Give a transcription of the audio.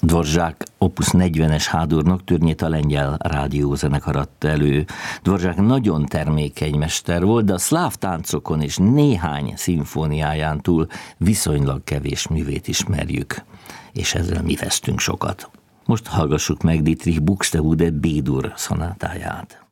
Dvořák Opus 40-es H-dur nocturnyét a lengyel rádiózenekar adta elő. Dvořák nagyon termékeny mester volt, de a szláv táncokon és néhány szimfóniáján túl viszonylag kevés művét ismerjük, és ezzel mi vesztünk sokat. Most hallgassuk meg Dietrich Buxtehude B-dur szonátáját.